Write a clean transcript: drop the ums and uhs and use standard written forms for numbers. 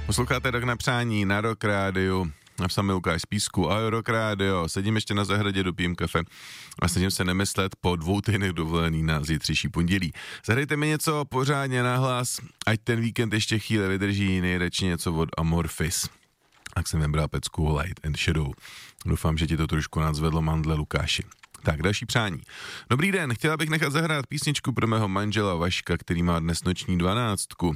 Posloucháte Rok na přání na Rock Rádiu. Napsal mi Lukáš z Písku. Ahoj Rock Rádio, sedím ještě na zahradě, dopijím kafe a snažím se nemyslet po 2 týdnech dovolený na zítřejší pondělí. Zahrajte mi něco pořádně nahlas, ať ten víkend ještě chvíli vydrží, nejradši něco od Amorphis. Tak jsem vybral pecku Light and Shadow. Doufám, že ti to trošku nadzvedlo mandle, Lukáši. Tak, další přání. Dobrý den, chtěla bych nechat zahrát písničku pro mého manžela Vaška, který má dnes noční 12.